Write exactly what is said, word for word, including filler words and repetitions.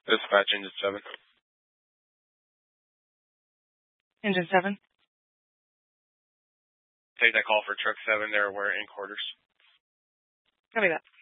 Dispatch engine seven. Engine seven. Take that call for truck seven. There, we're in quarters. Copy that.